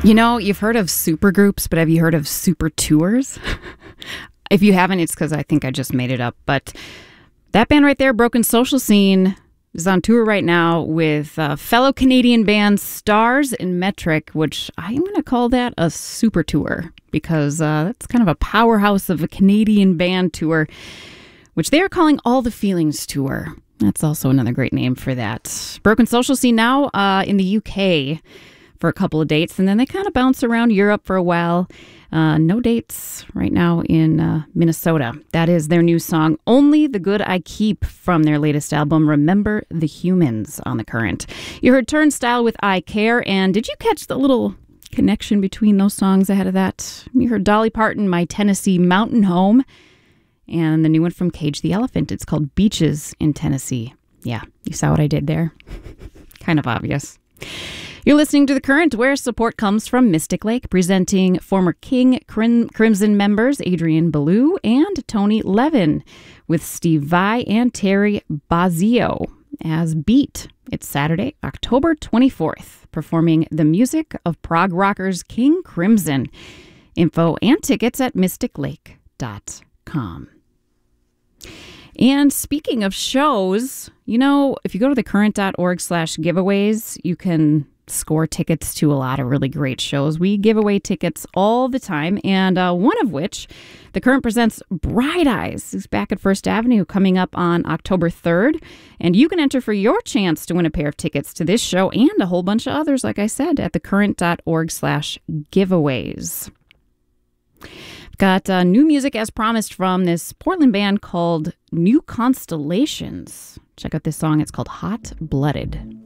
You know, you've heard of supergroups, but have you heard of super tours? If you haven't, it's because I think I just made it up. But that band right there, Broken Social Scene, is on tour right now with fellow Canadian band Stars and Metric, which I'm going to call that a super tour because that's kind of a powerhouse of a Canadian band tour, which they are calling All the Feelings Tour. That's also another great name for that. Broken Social Scene now in the UK for a couple of dates, and then they kind of bounce around Europe for a while. No dates right now in Minnesota. That is their new song, Only the Good I Keep, from their latest album, Remember the Humans, on The Current. You heard Turnstile with I Care, and did you catch the little connection between those songs ahead of that? You heard Dolly Parton, My Tennessee Mountain Home, and the new one from Cage the Elephant. It's called Beaches in Tennessee. Yeah, you saw what I did there. Kind of obvious. You're listening to The Current, where support comes from Mystic Lake, presenting former King Crimson members Adrian Ballou and Tony Levin with Steve Vai and Terry Bozzio as Beat. It's Saturday, October 24th, performing the music of prog rockers King Crimson. Info and tickets at mysticlake.com. And speaking of shows, you know, if you go to thecurrent.org/giveaways, you can score tickets to a lot of really great shows. We give away tickets all the time, and one of which, The Current presents Bright Eyes, is back at First Avenue coming up on October 3rd. And you can enter for your chance to win a pair of tickets to this show and a whole bunch of others, like I said, at thecurrent.org/giveaways. Got new music as promised from this Portland band called New Constellations. Check out this song. It's called Hot Blooded.